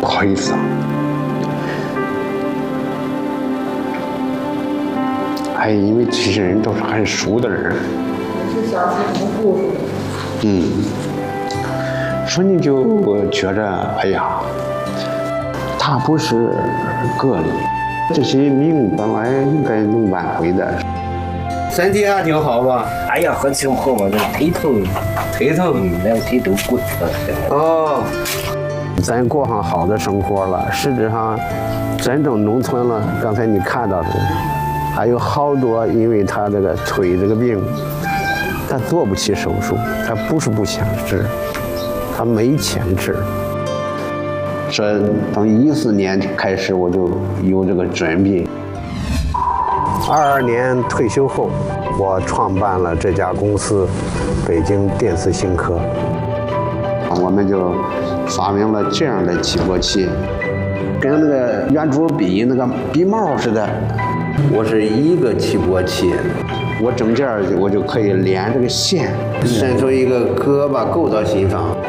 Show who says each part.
Speaker 1: 不好意思啊。哎，因为这些人都是很熟的人。
Speaker 2: 是想起什么故事？
Speaker 1: 说你就觉着，哎呀，他不是个例，这些命本来应该能挽回的。
Speaker 3: 身体还挺好吧？
Speaker 4: 哎呀，很挺好嘛，这腿疼，两腿都骨折。
Speaker 3: 哦，
Speaker 1: 咱过上好的生活了，实质上真正农村了。刚才你看到的，还有好多因为他这个腿这个病，他做不起手术，他不是不想治，他没钱治。这从14年开始我就有这个准备。22年退休后，我创办了这家公司——北京电磁新科。我们就发明了这样的起搏器，跟那个圆珠笔那个笔帽似的。我是一个起搏器，我中间我就可以连这个线，伸出一个胳膊够到心脏。